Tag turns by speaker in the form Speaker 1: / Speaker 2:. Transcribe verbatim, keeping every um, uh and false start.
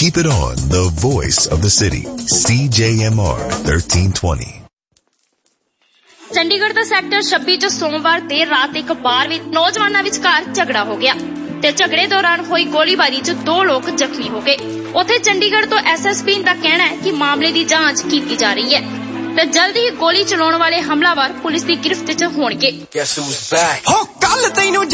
Speaker 1: Keep it on, the voice of the city. C J M R thirteen twenty.
Speaker 2: Chandigarh the sector ਛੱਬੀ ਚ ਸੋਮਵਾਰ ਦੇਰ ਰਾਤ ਇੱਕ ਬਾਰ ਵਿੱਚ ਨੌਜਵਾਨਾਂ ਵਿਚਕਾਰ ਝਗੜਾ ਹੋ ਗਿਆ ਤੇ ਝਗੜੇ ਦੌਰਾਨ ਹੋਈ ਗੋਲੀਬਾਰੀ ਚ ਦੋ ਲੋਕ ਜ਼ਖਮੀ ਹੋ ਗਏ। ਉੱਥੇ ਚੰਡੀਗੜ੍ਹ ਤੋਂ ਐਸ ਐਸ ਪੀ ਦਾ ਕਹਿਣਾ ਹੈ ਕਿ ਮਾਮਲੇ ਦੀ ਜਾਂਚ ਕੀਤੀ ਜਾ ਰਹੀ ਹੈ ਤੇ ਜਲਦੀ ਹੀ ਗੋਲੀ ਚਲਾਉਣ ਵਾਲੇ ਹਮਲਾਵਰ ਪੁਲਿਸ ਦੀ ਗਿਰਫਤ ਚ ਹੋਣਗੇ।
Speaker 3: ਹੋ ਕੱਲ ਤੈਨੂੰ